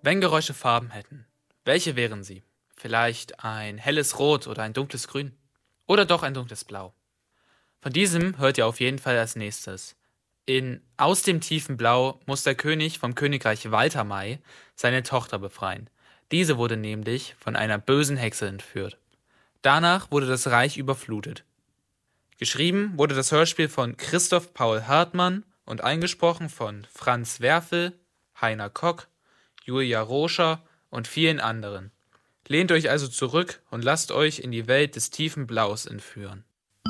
Wenn Geräusche Farben hätten, welche wären sie? Vielleicht ein helles Rot oder ein dunkles Grün? Oder doch ein dunkles Blau? Von diesem hört ihr auf jeden Fall als nächstes. In Aus dem tiefen Blau muss der König vom Königreich Waltermai seine Tochter befreien. Diese wurde nämlich von einer bösen Hexe entführt. Danach wurde das Reich überflutet. Geschrieben wurde das Hörspiel von Christoph Paul Hartmann und eingesprochen von Franz Werfel, Heiner Kock, Julia Roscher und vielen anderen. Lehnt euch also zurück und lasst euch in die Welt des tiefen Blaus entführen.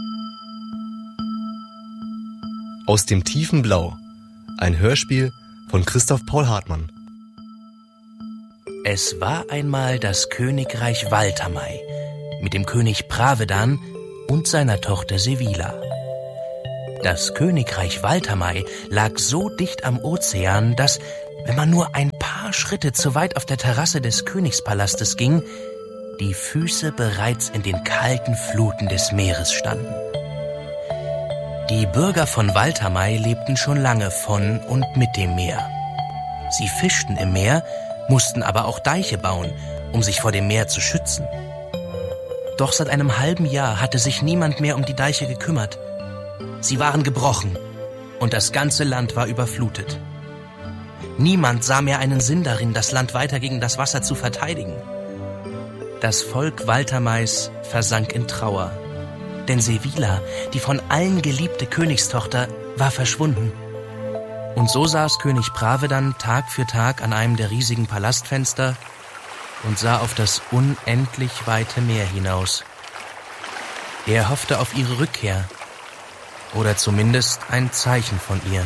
Aus dem tiefen Blau. Ein Hörspiel von Christoph Paul Hartmann. Es war einmal das Königreich Waltermai mit dem König Bravedan und seiner Tochter Sevilla. Das Königreich Waltermai lag so dicht am Ozean, dass, wenn man nur ein paar Schritte zu weit auf der Terrasse des Königspalastes ging, die Füße bereits in den kalten Fluten des Meeres standen. Die Bürger von Waltermai lebten schon lange von und mit dem Meer. Sie fischten im Meer, mussten aber auch Deiche bauen, um sich vor dem Meer zu schützen. Doch seit einem halben Jahr hatte sich niemand mehr um die Deiche gekümmert. Sie waren gebrochen und das ganze Land war überflutet. Niemand sah mehr einen Sinn darin, das Land weiter gegen das Wasser zu verteidigen. Das Volk Waltermais versank in Trauer. Denn Sevilla, die von allen geliebte Königstochter, war verschwunden. Und so saß König Bravedan Tag für Tag an einem der riesigen Palastfenster und sah auf das unendlich weite Meer hinaus. Er hoffte auf ihre Rückkehr oder zumindest ein Zeichen von ihr.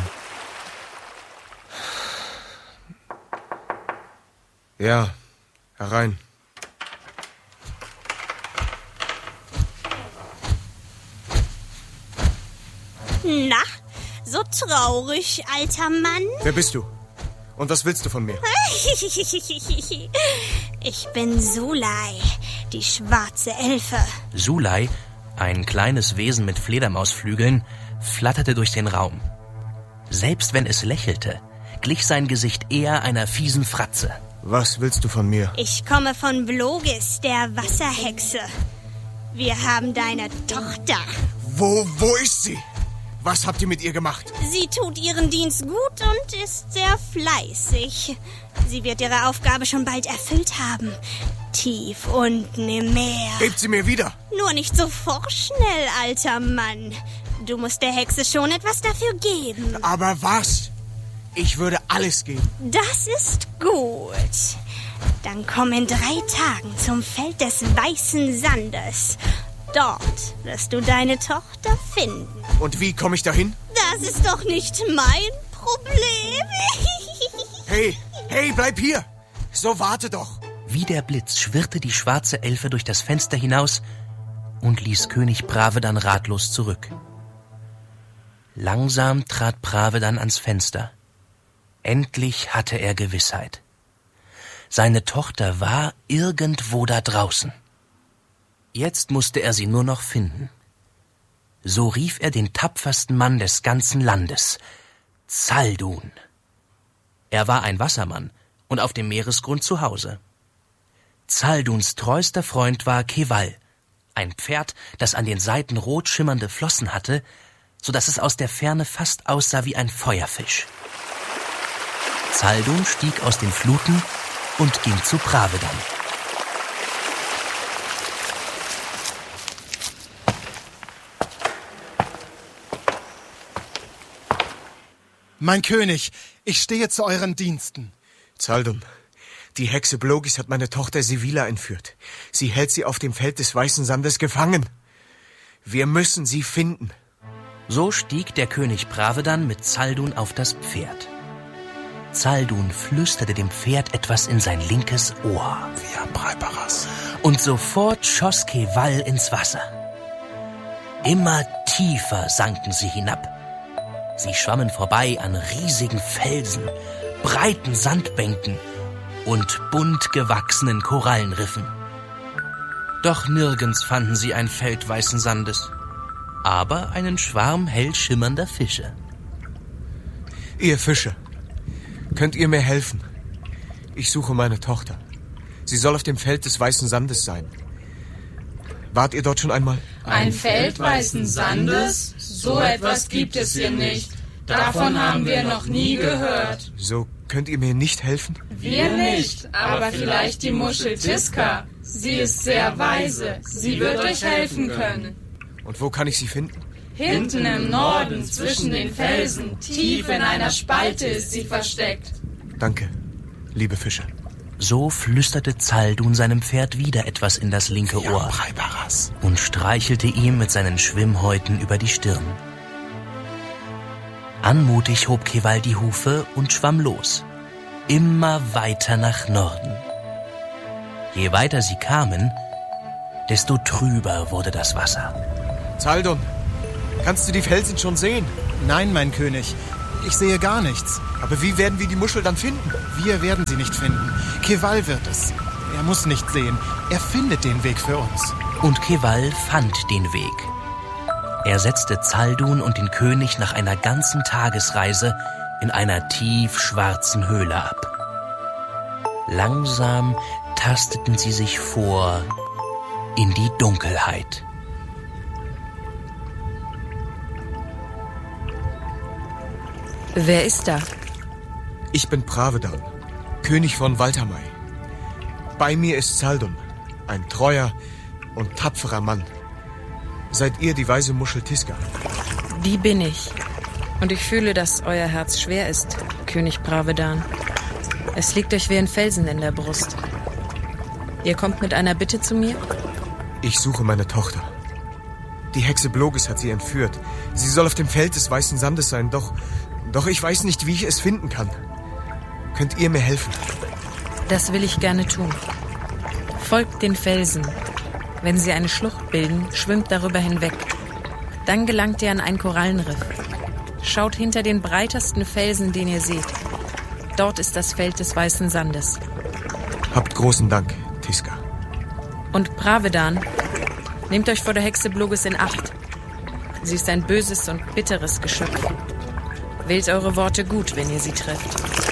Ja, herein. Na, so traurig, alter Mann. Wer bist du? Und was willst du von mir? Ich bin Sulei, die schwarze Elfe. Sulei, ein kleines Wesen mit Fledermausflügeln, flatterte durch den Raum. Selbst wenn es lächelte, glich sein Gesicht eher einer fiesen Fratze. Was willst du von mir? Ich komme von Blogis, der Wasserhexe. Wir haben deine Tochter. Wo ist sie? Was habt ihr mit ihr gemacht? Sie tut ihren Dienst gut und ist sehr fleißig. Sie wird ihre Aufgabe schon bald erfüllt haben. Tief unten im Meer. Gebt sie mir wieder! Nur nicht so vorschnell, alter Mann. Du musst der Hexe schon etwas dafür geben. Aber was? Ich würde alles geben. Das ist gut. Dann komm in 3 Tagen zum Feld des weißen Sandes. Dort wirst du deine Tochter finden. Und wie komme ich dahin? Das ist doch nicht mein Problem. Hey, bleib hier! So, warte doch! Wie der Blitz schwirrte die schwarze Elfe durch das Fenster hinaus und ließ König Bravedan ratlos zurück. Langsam trat Bravedan ans Fenster. Endlich hatte er Gewissheit. Seine Tochter war irgendwo da draußen. Jetzt musste er sie nur noch finden. So rief er den tapfersten Mann des ganzen Landes, Zaldun. Er war ein Wassermann und auf dem Meeresgrund zu Hause. Zalduns treuster Freund war Keval, ein Pferd, das an den Seiten rot schimmernde Flossen hatte, so dass es aus der Ferne fast aussah wie ein Feuerfisch. Zaldun stieg aus den Fluten und ging zu Bravedan. Mein König, ich stehe zu euren Diensten. Zaldun, die Hexe Blogis hat meine Tochter Sevilla entführt. Sie hält sie auf dem Feld des weißen Sandes gefangen. Wir müssen sie finden. So stieg der König Bravedan mit Zaldun auf das Pferd. Zaldun flüsterte dem Pferd etwas in sein linkes Ohr. Wie am Breiparas. Und sofort schoss Keval ins Wasser. Immer tiefer sanken sie hinab. Sie schwammen vorbei an riesigen Felsen, breiten Sandbänken und bunt gewachsenen Korallenriffen. Doch nirgends fanden sie ein Feld weißen Sandes, aber einen Schwarm hell schimmernder Fische. Ihr Fische, könnt ihr mir helfen? Ich suche meine Tochter. Sie soll auf dem Feld des weißen Sandes sein. Wart ihr dort schon einmal? Ein Feld weißen Sandes? So etwas gibt es hier nicht. Davon haben wir noch nie gehört. So könnt ihr mir nicht helfen? Wir nicht, aber vielleicht die Muschel Tiska. Sie ist sehr weise. Sie wird euch helfen können. Und wo kann ich sie finden? Hinten im Norden, zwischen den Felsen, tief in einer Spalte ist sie versteckt. Danke, liebe Fische. So flüsterte Zaldun seinem Pferd wieder etwas in das linke Ohr und streichelte ihm mit seinen Schwimmhäuten über die Stirn. Anmutig hob Keval die Hufe und schwamm los, immer weiter nach Norden. Je weiter sie kamen, desto trüber wurde das Wasser. Zaldun, kannst du die Felsen schon sehen? Nein, mein König, ich sehe gar nichts. Aber wie werden wir die Muschel dann finden? Wir werden sie nicht finden. Keval wird es. Er muss nicht sehen. Er findet den Weg für uns. Und Keval fand den Weg. Er setzte Zaldun und den König nach einer ganzen Tagesreise in einer tiefschwarzen Höhle ab. Langsam tasteten sie sich vor in die Dunkelheit. Wer ist da? Ich bin Pravedan, König von Waltamai. Bei mir ist Zaldun, ein treuer und tapferer Mann. Seid ihr die weise Muschel Tiska? Die bin ich. Und ich fühle, dass euer Herz schwer ist, König Pravedan. Es liegt euch wie ein Felsen in der Brust. Ihr kommt mit einer Bitte zu mir? Ich suche meine Tochter. Die Hexe Blogis hat sie entführt. Sie soll auf dem Feld des weißen Sandes sein, doch ich weiß nicht, wie ich es finden kann. Könnt ihr mir helfen? Das will ich gerne tun. Folgt den Felsen. Wenn sie eine Schlucht bilden, schwimmt darüber hinweg. Dann gelangt ihr an ein Korallenriff. Schaut hinter den breitesten Felsen, den ihr seht. Dort ist das Feld des weißen Sandes. Habt großen Dank, Tiska. Und Pravedan, nehmt euch vor der Hexe Blogis in Acht. Sie ist ein böses und bitteres Geschöpf. Wählt eure Worte gut, wenn ihr sie trefft.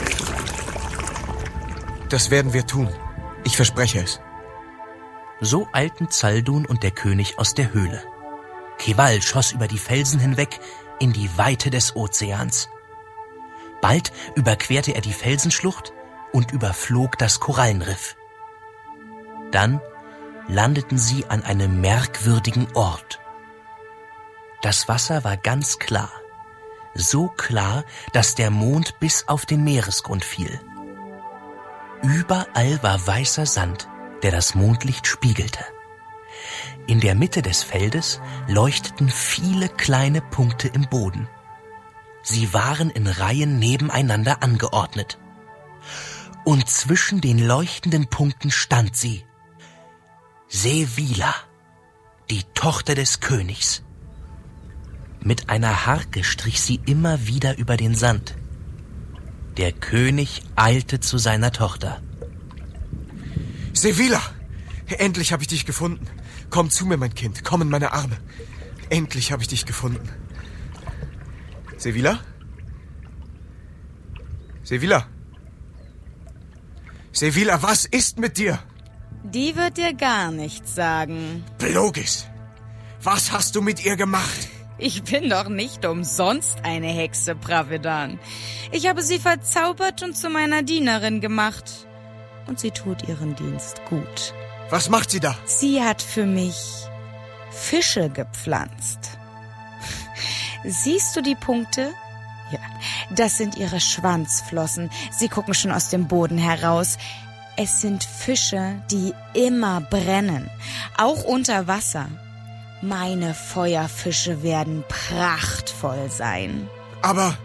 Das werden wir tun. Ich verspreche es. So eilten Zaldun und der König aus der Höhle. Keval schoss über die Felsen hinweg in die Weite des Ozeans. Bald überquerte er die Felsenschlucht und überflog das Korallenriff. Dann landeten sie an einem merkwürdigen Ort. Das Wasser war ganz klar. So klar, dass der Mond bis auf den Meeresgrund fiel. Überall war weißer Sand, der das Mondlicht spiegelte. In der Mitte des Feldes leuchteten viele kleine Punkte im Boden. Sie waren in Reihen nebeneinander angeordnet. Und zwischen den leuchtenden Punkten stand sie, Sevila, die Tochter des Königs. Mit einer Harke strich sie immer wieder über den Sand. Der König eilte zu seiner Tochter. Sevila! Endlich habe ich dich gefunden. Komm zu mir, mein Kind. Komm in meine Arme. Endlich habe ich dich gefunden. Sevila? Sevila? Sevila, was ist mit dir? Die wird dir gar nichts sagen. Blogis! Was hast du mit ihr gemacht? Ich bin doch nicht umsonst eine Hexe, Pravedan. Ich habe sie verzaubert und zu meiner Dienerin gemacht. Und sie tut ihren Dienst gut. Was macht sie da? Sie hat für mich Fische gepflanzt. Siehst du die Punkte? Ja, das sind ihre Schwanzflossen. Sie gucken schon aus dem Boden heraus. Es sind Fische, die immer brennen, auch unter Wasser. Meine Feuerfische werden prachtvoll sein. Aber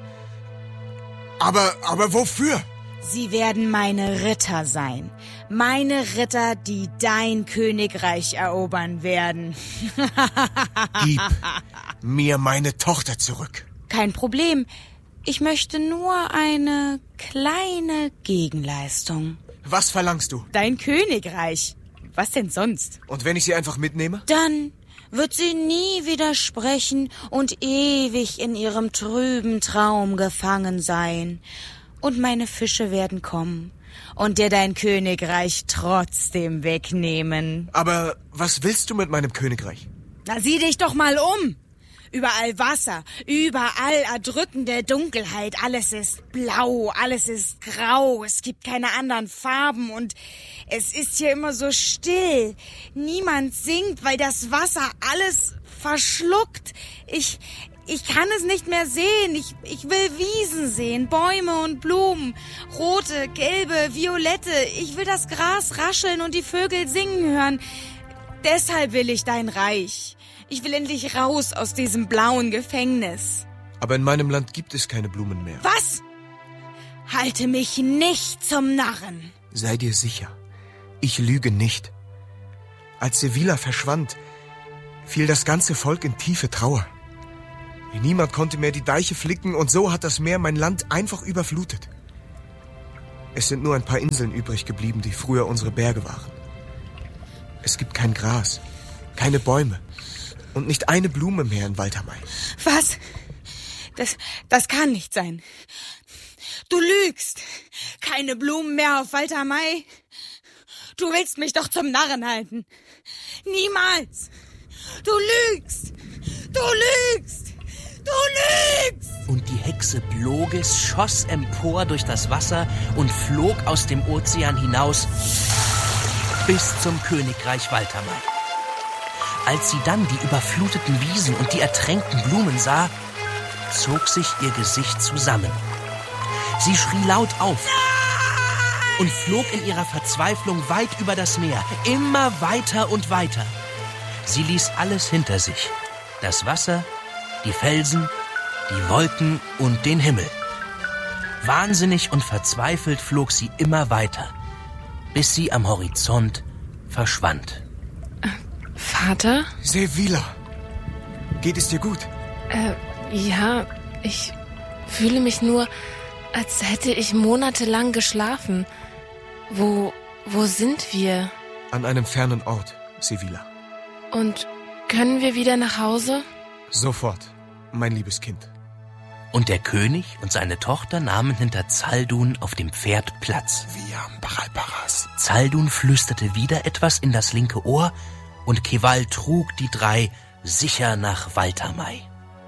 wofür? Sie werden meine Ritter sein. Meine Ritter, die dein Königreich erobern werden. Gib mir meine Tochter zurück. Kein Problem. Ich möchte nur eine kleine Gegenleistung. Was verlangst du? Dein Königreich. Was denn sonst? Und wenn ich sie einfach mitnehme? Dann wird sie nie widersprechen und ewig in ihrem trüben Traum gefangen sein. Und meine Fische werden kommen und dir dein Königreich trotzdem wegnehmen. Aber was willst du mit meinem Königreich? Na, sieh dich doch mal um. Überall Wasser, überall erdrückende Dunkelheit. Alles ist blau, alles ist grau. Es gibt keine anderen Farben und es ist hier immer so still. Niemand singt, weil das Wasser alles verschluckt. Ich kann es nicht mehr sehen. Ich will Wiesen sehen, Bäume und Blumen. Rote, gelbe, violette. Ich will das Gras rascheln und die Vögel singen hören. Deshalb will ich dein Reich. Ich will endlich raus aus diesem blauen Gefängnis. Aber in meinem Land gibt es keine Blumen mehr. Was? Halte mich nicht zum Narren. Sei dir sicher, ich lüge nicht. Als Sevilla verschwand, fiel das ganze Volk in tiefe Trauer. Niemand konnte mehr die Deiche flicken und so hat das Meer mein Land einfach überflutet. Es sind nur ein paar Inseln übrig geblieben, die früher unsere Berge waren. Es gibt kein Gras, keine Bäume und nicht eine Blume mehr in Waldhamai. Was? Das kann nicht sein. Du lügst. Keine Blumen mehr auf Waldhamai. Du willst mich doch zum Narren halten. Niemals. Du lügst. Du lügst. Du lügst! Und die Hexe Bloges schoss empor durch das Wasser und flog aus dem Ozean hinaus bis zum Königreich Waldhamai. Als sie dann die überfluteten Wiesen und die ertränkten Blumen sah, zog sich ihr Gesicht zusammen. Sie schrie laut auf und flog in ihrer Verzweiflung weit über das Meer, immer weiter und weiter. Sie ließ alles hinter sich. Das Wasser, die Felsen, die Wolken und den Himmel. Wahnsinnig und verzweifelt flog sie immer weiter, bis sie am Horizont verschwand. Vater? Sevilla, geht es dir gut? Ja, ich fühle mich nur, als hätte ich monatelang geschlafen. Wo sind wir? An einem fernen Ort, Sevilla. Und können wir wieder nach Hause? Sofort, mein liebes Kind. Und der König und seine Tochter nahmen hinter Zaldun auf dem Pferd Platz. Zaldun flüsterte wieder etwas in das linke Ohr und Keval trug die drei sicher nach Waldhamai.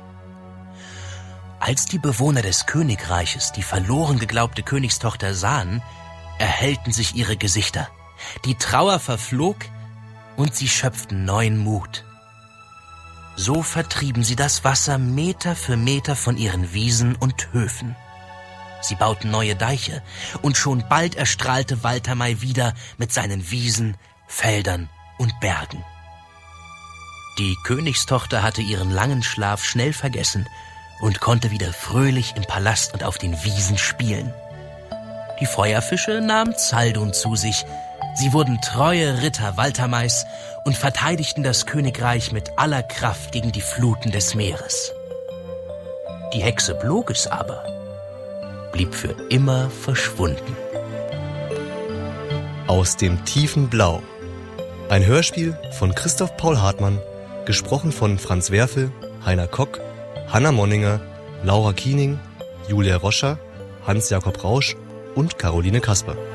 Als die Bewohner des Königreiches die verloren geglaubte Königstochter sahen, erhellten sich ihre Gesichter. Die Trauer verflog und sie schöpften neuen Mut. So vertrieben sie das Wasser Meter für Meter von ihren Wiesen und Höfen. Sie bauten neue Deiche und schon bald erstrahlte Waldhamai wieder mit seinen Wiesen, Feldern und Bergen. Die Königstochter hatte ihren langen Schlaf schnell vergessen und konnte wieder fröhlich im Palast und auf den Wiesen spielen. Die Feuerfische nahmen Zaldun zu sich. Sie wurden treue Ritter Waldhamais und verteidigten das Königreich mit aller Kraft gegen die Fluten des Meeres. Die Hexe Bloges aber blieb für immer verschwunden. Aus dem tiefen Blau. Ein Hörspiel von Christoph Paul Hartmann, gesprochen von Franz Werfel, Heiner Kock, Hanna Monninger, Laura Kiening, Julia Roscher, Hans-Jakob Rausch und Caroline Kasper.